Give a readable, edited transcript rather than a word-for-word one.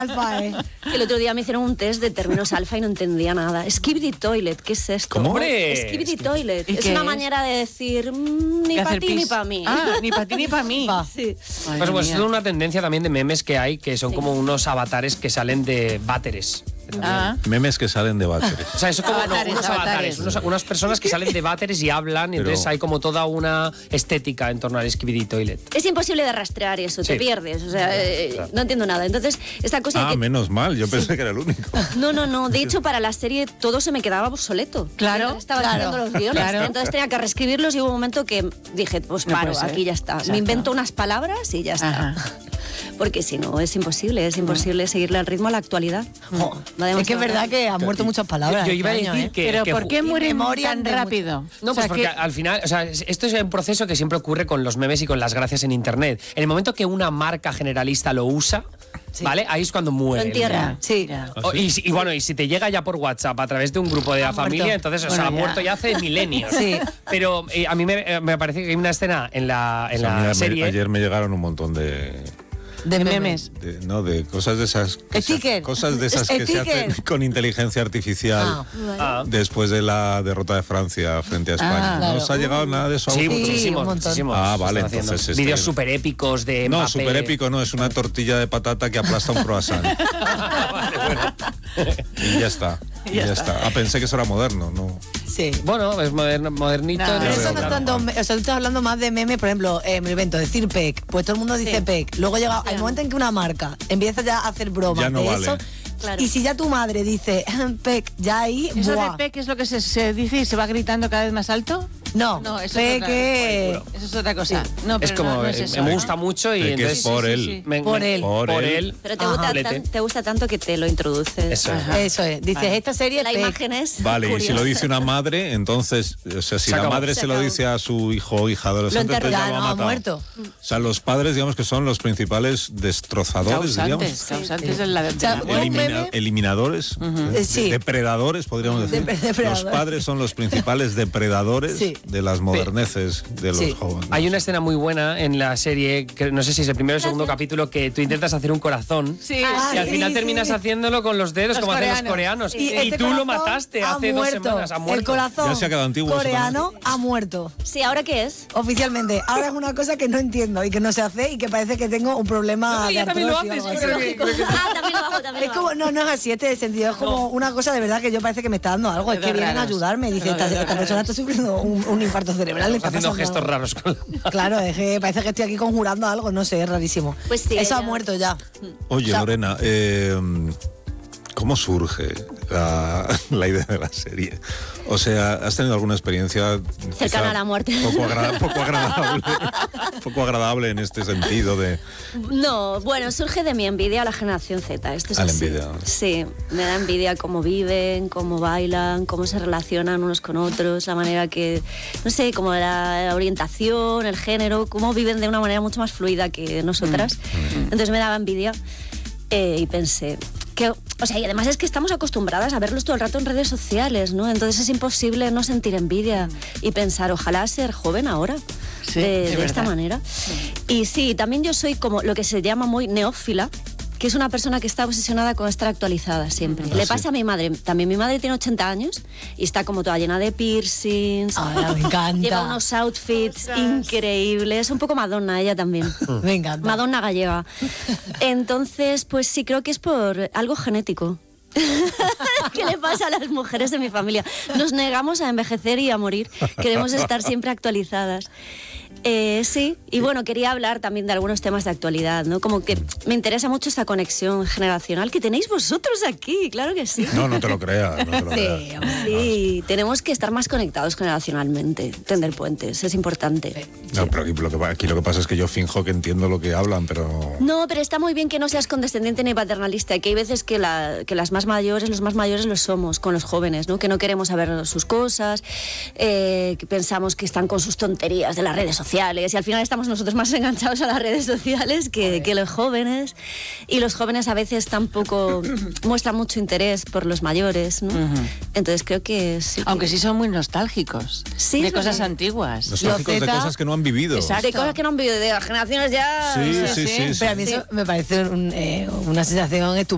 Alfa, El otro día me hicieron un test de términos alfa y no entendía nada. Skibidi toilet, ¿qué es esto? ¿Cómo? Skibidi toilet. Es una manera de decir ni para ti ni para mí. Ah, ni para ti ni para mí. Sí. Pues es una tendencia también de memes que hay, que son como unos avatares que salen de váteres. Memes que salen de váteres. O sea, eso como unos avatares, unas personas que salen de váteres y hablan, y entonces hay como toda una estética en torno al Skibidi Toilet. Es imposible de rastrear eso, te pierdes, o sea, no entiendo nada. Entonces, esta cosa que... menos mal, yo pensé que era el único. No, de hecho para la serie todo se me quedaba obsoleto. Claro. Estaba escribiendo los guiones, entonces tenía que reescribirlos y hubo un momento que dije, pues paro, aquí ya está. Exacto. Me invento unas palabras y ya está. Porque si no, es imposible seguirle el ritmo a la actualidad. Es que es verdad que han muerto muchas palabras. Yo iba a decir que... Pero ¿por qué mueren tan de rápido? No, pues porque al final, o sea, esto es un proceso que siempre ocurre con los memes y con las gracias en internet. En el momento que una marca generalista lo usa, ¿vale? Ahí es cuando muere. Lo entierra. Sí. Y bueno, y si te llega ya por WhatsApp a través de un grupo de la familia, entonces, o sea, ha muerto ya hace milenios. Sí. Pero a mí me parece que hay una escena en la serie... Ayer me llegaron un montón de memes. De cosas de esas. Cosas de esas que se hacen con inteligencia artificial después de la derrota de Francia frente a España. ¿No os ha llegado nada de eso? Sí, muchísimos. Vale, entonces. Vídeos súper épicos de Mbappé. No, súper épico no, es una tortilla de patata que aplasta un croissant. Y ya está. Pensé que eso era moderno, ¿no? Sí. Bueno, es modernito. Pero eso no es tanto, o sea, tú estás hablando más de memes, por ejemplo, me invento, decir PEC, pues todo el mundo dice PEC. Luego llega el momento en que una marca empieza ya a hacer bromas no de vale. eso. Claro. Y si ya tu madre dice PEC, ya ahí. ¿Eso de PEC es lo que se dice y se va gritando cada vez más alto? No, eso PEC eso es otra cosa. Sí. No, es como, me gusta mucho y entonces... Es por él. Por él. Pero te gusta tanto que te lo introduces. Eso es. Dices, esta serie la imagen es Vale, curiosa. y si lo dice una madre, entonces, o sea, si la madre se lo dice a su hijo o hija adolescente, entonces ya lo ha matado. Muerto. O sea, los padres, digamos que son los principales destrozadores, causantes de la eliminadores, depredadores, podríamos decir. Los padres son los principales depredadores de las moderneces de los jóvenes. Hay una escena muy buena en la serie, que no sé si es el primero o el segundo capítulo, que tú intentas hacer un corazón y al final terminas haciéndolo con los dedos, como hacen los coreanos. Y tú lo mataste hace 2 semanas. Ha muerto. El corazón ya se ha quedado antiguo coreano ha muerto. Sí, ¿ahora qué es? Oficialmente. Ahora es una cosa que no entiendo y que no se hace y que parece que tengo un problema de también lo artrosis. haces. También lo hago, también Es como, no es así, este sentido. Es como una cosa de verdad que yo parece que me está dando algo. Es que vienen a ayudarme. Dice, esta persona está sufriendo un infarto cerebral. Está haciendo gestos raros. Claro, es que parece que estoy aquí conjurando algo, no sé, es rarísimo. Pues sí, eso ha muerto ya. Oye, Lorena, ¿cómo surge la idea de la serie? O sea, ¿has tenido alguna experiencia cercana a la muerte? Poco agradable en este sentido de... No, bueno, surge de mi envidia a la generación Z. Esto es así. Envidia. Sí, me da envidia cómo viven, cómo bailan, cómo se relacionan unos con otros, la manera que, no sé, como la orientación, el género, cómo viven de una manera mucho más fluida que nosotras. Entonces me daba envidia y pensé... O sea, y además es que estamos acostumbradas a verlos todo el rato en redes sociales, ¿no? Entonces es imposible no sentir envidia y pensar, ojalá ser joven ahora, de esta manera. Y sí, también yo soy como lo que se llama muy neófila, que es una persona que está obsesionada con estar actualizada siempre. Le pasa a mi madre, también mi madre tiene 80 años y está como toda llena de piercings. Me encanta. Lleva unos outfits increíbles, un poco Madonna ella también. Me encanta. Madonna gallega. Entonces, pues sí, creo que es por algo genético. ¿Qué le pasa a las mujeres de mi familia? Nos negamos a envejecer y a morir. Queremos estar siempre actualizadas. Sí, y bueno, quería hablar también de algunos temas de actualidad, ¿no? Como que me interesa mucho esta conexión generacional que tenéis vosotros aquí, claro que sí. No te lo creas. Sí, tenemos que estar más conectados generacionalmente, tender puentes, es importante. No, pero aquí lo que pasa es que yo finjo que entiendo lo que hablan, pero... No, pero está muy bien que no seas condescendiente ni paternalista, que hay veces que las más mayores, los más mayores lo somos con los jóvenes, ¿no? Que no queremos saber sus cosas, que pensamos que están con sus tonterías de las redes sociales y al final estamos nosotros más enganchados a las redes sociales que los jóvenes, y los jóvenes a veces tampoco muestran mucho interés por los mayores, ¿no? Entonces creo que sí. Aunque sí son muy nostálgicos, de cosas antiguas. Nostálgicos de cosas que no han vivido. Exacto. De cosas que no han vivido, de las generaciones ya... Sí. Pero a mí eso me parece una sensación estupenda.